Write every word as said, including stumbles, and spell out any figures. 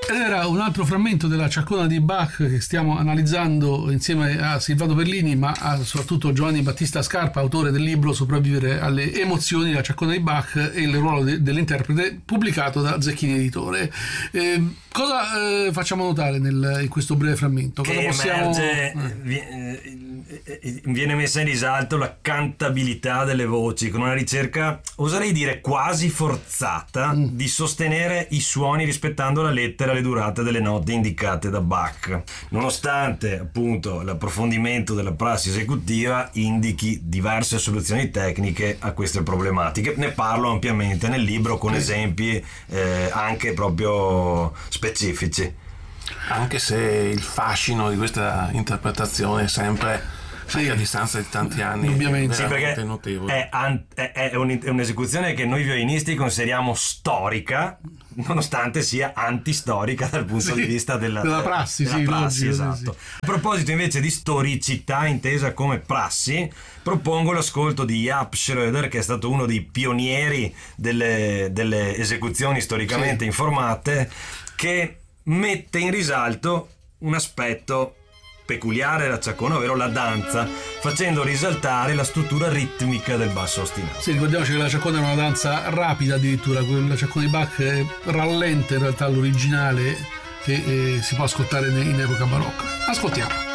Ed era un altro frammento della Ciaccona di Bach che stiamo analizzando insieme a Silvano Perlini, ma a soprattutto Giovanni Battista Scarpa, autore del libro Sopravvivere alle emozioni, la Ciaccona di Bach e il ruolo de- dell'interprete, pubblicato da Zecchini Editore. Eh, cosa eh, facciamo notare nel, in questo breve frammento? Cosa che possiamo... emerge, eh. viene messa in risalto la cantabilità delle voci, con una ricerca, oserei dire quasi forzata, mm. di sostenere i suoni rispettando la lettera e le durate delle note indicate da Bach, nonostante appunto l'approfondimento della prassi esecutiva indichi diverse soluzioni tecniche a queste problematiche. Ne parlo ampiamente nel libro con esempi eh, anche proprio specifici. Anche se il fascino di questa interpretazione è sempre, sì, a distanza di tanti anni, ovviamente, sì, perché notevole. È, an- è, è, un, è un'esecuzione che noi violinisti consideriamo storica, nonostante sia antistorica dal punto sì, di vista della, della prassi, della sì, prassi, logico, esatto. sì, sì. A proposito invece di storicità intesa come prassi, propongo l'ascolto di Jaap Schröder, che è stato uno dei pionieri delle, delle esecuzioni storicamente sì. informate, che mette in risalto un aspetto peculiare della ciaccona, ovvero la danza, facendo risaltare la struttura ritmica del basso ostinato. Sì, ricordiamoci che la ciaccona è una danza rapida, addirittura la ciaccona di Bach è rallenta in realtà all'originale, che eh, si può ascoltare in, in epoca barocca. Ascoltiamo.